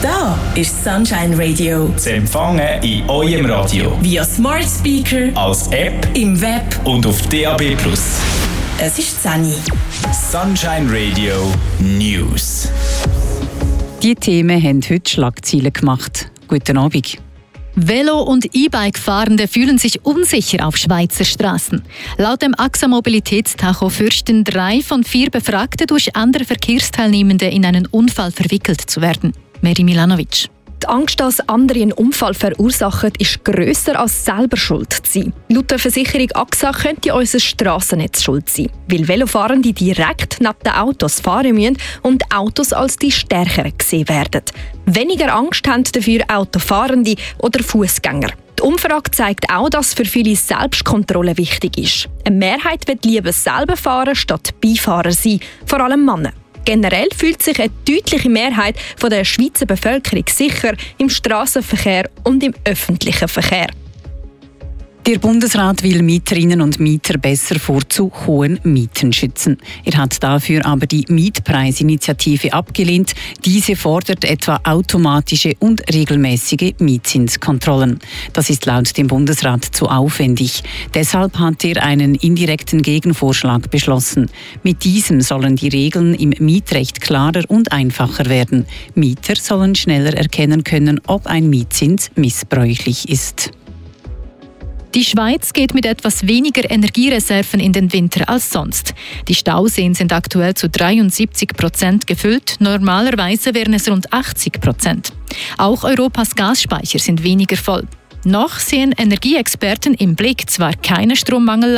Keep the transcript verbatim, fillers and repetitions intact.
Da ist Sunshine Radio. Zu empfangen in eurem Radio. Via Smart Speaker, als App, im Web und auf D A B plus. Es ist Sunny. Sunshine Radio News. Die Themen haben heute Schlagzeilen gemacht. Guten Abend. Velo- und E-Bike-Fahrende fühlen sich unsicher auf Schweizer Straßen. Laut dem A X A-Mobilitätstacho fürchten drei von vier Befragten durch andere Verkehrsteilnehmende in einen Unfall verwickelt zu werden. Meri Milanovic. Die Angst, dass andere einen Unfall verursachen, ist grösser als selber schuld zu sein. Laut der Versicherung A X A könnte unser Strassennetz schuld sein, weil Velofahrende direkt neben den Autos fahren müssen und Autos als die Stärkeren gesehen werden. Weniger Angst haben dafür Autofahrende oder Fußgänger. Die Umfrage zeigt auch, dass für viele Selbstkontrolle wichtig ist. Eine Mehrheit will lieber selber fahren, statt Beifahrer sein, vor allem Männer. Generell fühlt sich eine deutliche Mehrheit von der Schweizer Bevölkerung sicher im Strassenverkehr und im öffentlichen Verkehr. Der Bundesrat will Mieterinnen und Mieter besser vor zu hohen Mieten schützen. Er hat dafür aber die Mietpreisinitiative abgelehnt. Diese fordert etwa automatische und regelmäßige Mietzinskontrollen. Das ist laut dem Bundesrat zu aufwendig. Deshalb hat er einen indirekten Gegenvorschlag beschlossen. Mit diesem sollen die Regeln im Mietrecht klarer und einfacher werden. Mieter sollen schneller erkennen können, ob ein Mietzins missbräuchlich ist. Die Schweiz geht mit etwas weniger Energiereserven in den Winter als sonst. Die Stauseen sind aktuell zu dreiundsiebzig Prozent gefüllt, normalerweise wären es rund achtzig Prozent. Auch Europas Gasspeicher sind weniger voll. Noch sehen Energieexperten im Blick zwar keine Strommangel